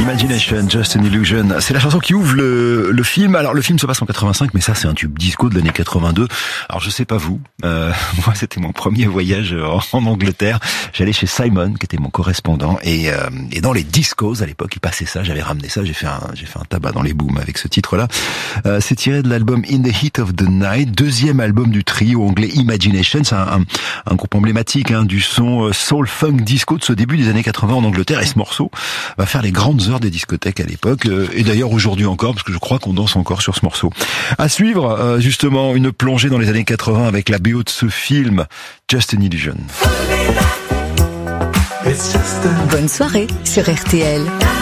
Imagination, Just an Illusion. C'est la chanson qui ouvre le film. Alors le film se passe en 85, mais ça c'est un tube disco de l'année 82. Alors je sais pas vous, moi c'était mon premier voyage en Angleterre. J'allais chez Simon, qui était mon correspondant, et dans les discos à l'époque, il passait ça. J'avais ramené ça. J'ai fait un tabac dans les booms avec ce titre-là. C'est tiré de l'album In the Heat of the Night, deuxième album du trio anglais Imagination. C'est un groupe emblématique du son soul funk disco de ce début des années 80 en Angleterre. Et ce morceau va faire les grandes heures des discothèques à l'époque, et d'ailleurs aujourd'hui encore, parce que je crois qu'on danse encore sur ce morceau. À suivre, justement, une plongée dans les années 80 avec la BO de ce film, Just an Illusion. Bonne soirée sur RTL.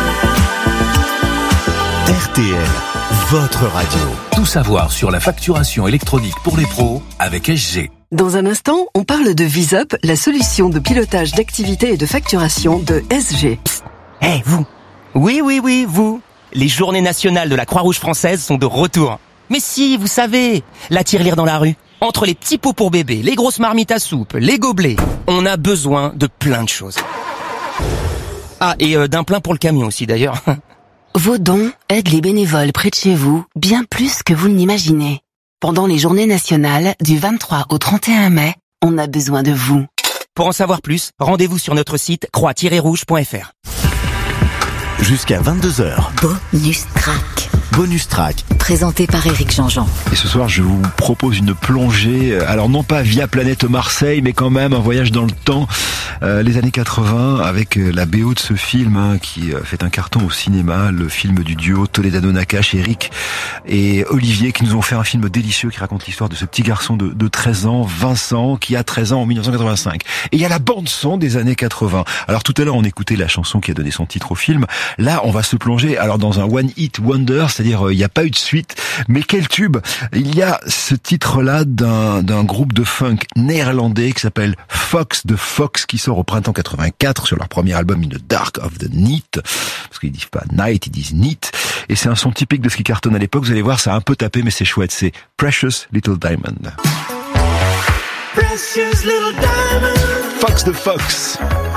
RTL, votre radio. Tout savoir sur la facturation électronique pour les pros avec SG. Dans un instant, on parle de VisUp, la solution de pilotage d'activité et de facturation de SG. Eh, vous! Oui, vous! Les journées nationales de la Croix-Rouge française sont de retour. Mais si, vous savez, la tirelire dans la rue. Entre les petits pots pour bébé, les grosses marmites à soupe, les gobelets, on a besoin de plein de choses. Ah, et d'un plein pour le camion aussi d'ailleurs. Vos dons aident les bénévoles près de chez vous bien plus que vous ne l'imaginez. Pendant les journées nationales, du 23 au 31 mai, on a besoin de vous. Pour en savoir plus, rendez-vous sur notre site croix-rouge.fr. Jusqu'à 22h. Bonus track. Bonus track. Présenté par Éric Jean-Jean. Et ce soir, je vous propose une plongée, alors non pas via Planète Marseille, mais quand même un voyage dans le temps, les années 80, avec la BO de ce film qui fait un carton au cinéma, le film du duo Toledano-Nakache, Eric et Olivier, qui nous ont fait un film délicieux qui raconte l'histoire de ce petit garçon de 13 ans, Vincent, qui a 13 ans en 1985. Et il y a la bande-son des années 80. Alors tout à l'heure, on écoutait la chanson qui a donné son titre au film. Là, on va se plonger alors dans un One Hit Wonder, c'est-à-dire il n'y a pas eu de suite. Mais quel tube! Il y a ce titre-là d'un groupe de funk néerlandais qui s'appelle Fox the Fox, qui sort au printemps 84 sur leur premier album In the Dark of the Night, parce qu'ils disent pas night, ils disent neat. Et c'est un son typique de ce qui cartonne à l'époque. Vous allez voir, ça a un peu tapé, mais c'est chouette. C'est Precious Little Diamond. Precious Little Diamond. Fox the Fox.